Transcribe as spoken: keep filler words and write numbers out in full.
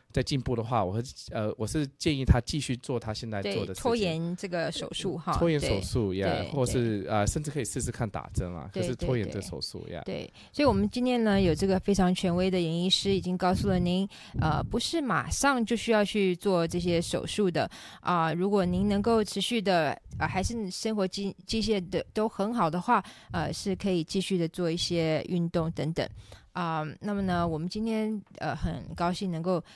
在进步的话，我会呃我是建议他继续做他现在做的事情， 拖延这个手术哈， 拖延手术呀，或是呃甚至可以试试看打针啊，可是拖延这手术呀。 对，所以我们今天呢有这个非常权威的眼医师已经告诉了您，呃，不是马上就需要去做这些手术的啊、呃。如果您能够持续的啊、呃，还是生活机机械的都很好的话，呃，是可以继续的做一些运动等等。啊、呃，那么呢，我们今天呃很高兴能够